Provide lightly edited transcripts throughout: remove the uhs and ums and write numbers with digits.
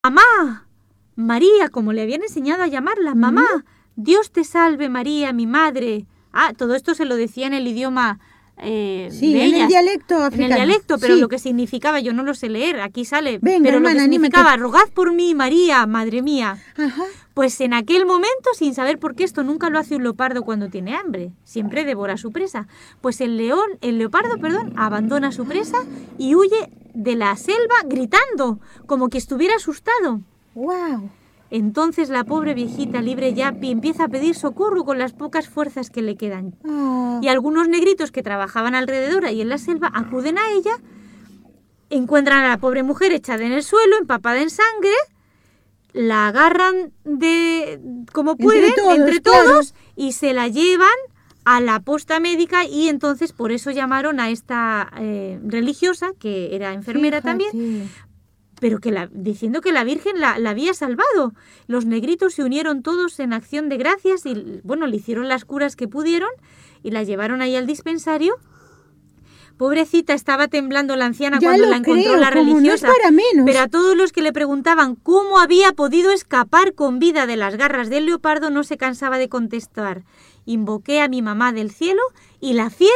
¡Mamá! María, como le habían enseñado a llamarla. ¡Mamá! Dios te salve María, mi madre. Todo esto se lo decía en el idioma de en el dialecto africano. En el dialecto, pero lo que significaba, yo no lo sé leer, aquí sale. Venga, pero hermana, lo que significaba, rogad por mí, María, madre mía. Ajá. Pues en aquel momento, sin saber por qué esto nunca lo hace un leopardo cuando tiene hambre, siempre devora a su presa. Pues el leopardo, abandona a su presa y huye de la selva gritando, como que estuviera asustado. ¡Wow! Entonces la pobre viejita libre Yapi empieza a pedir socorro con las pocas fuerzas que le quedan. Y algunos negritos que trabajaban alrededor y en la selva acuden a ella, encuentran a la pobre mujer echada en el suelo, empapada en sangre, la agarran como pueden, entre todos, y se la llevan a la posta médica, y entonces por eso llamaron a esta religiosa, que era enfermera también, pero diciendo que la Virgen la había salvado. Los negritos se unieron todos en acción de gracias y, le hicieron las curas que pudieron y la llevaron ahí al dispensario. Pobrecita, estaba temblando la anciana cuando la encontró la religiosa. No es para menos. Pero a todos los que le preguntaban cómo había podido escapar con vida de las garras del leopardo, no se cansaba de contestar: invoqué a mi mamá del cielo y la fiera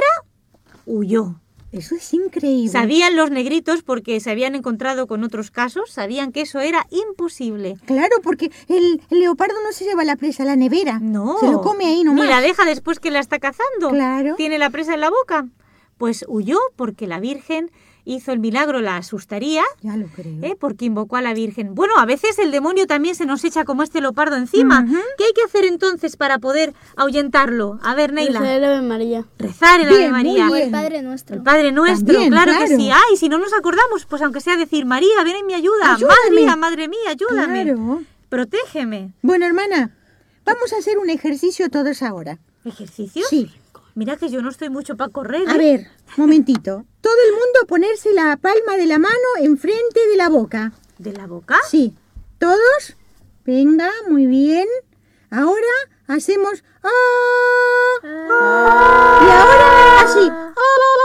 huyó. Eso es increíble. Sabían los negritos, porque se habían encontrado con otros casos, sabían que eso era imposible. Claro, porque el leopardo no se lleva la presa a la nevera. No. Se lo come ahí nomás. Ni la deja después que la está cazando. Claro. Tiene la presa en la boca. Pues huyó porque la Virgen hizo el milagro, la asustaría. Ya lo creo. Porque invocó a la Virgen. Bueno, a veces el demonio también se nos echa como este leopardo encima. ¿Qué hay que hacer entonces para poder ahuyentarlo? A ver, Neila. Rezar el Ave María. Rezar el Ave María. O el Padre Nuestro. El Padre Nuestro, También, claro que sí. Y si no nos acordamos, pues aunque sea decir: María, ven en mi ayuda. Ayúdame. Madre mía, ayúdame. Claro. Protégeme. Bueno, hermana, vamos a hacer un ejercicio todos ahora. ¿Ejercicio? Sí. Mira que yo no estoy mucho para correr. A ver, momentito. Todo el mundo a ponerse la palma de la mano enfrente de la boca. ¿De la boca? Sí. ¿Todos? Venga, muy bien. Ahora hacemos... Y ahora así.